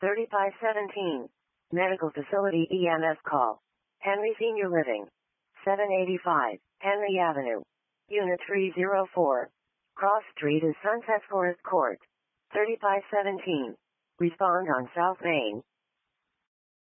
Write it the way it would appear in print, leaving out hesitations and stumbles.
3517. Medical Facility EMS call. Henry Senior Living. 785, Henry Avenue. Unit 304. Cross Street is Sunset Forest Court. 3517. Respond on South Main.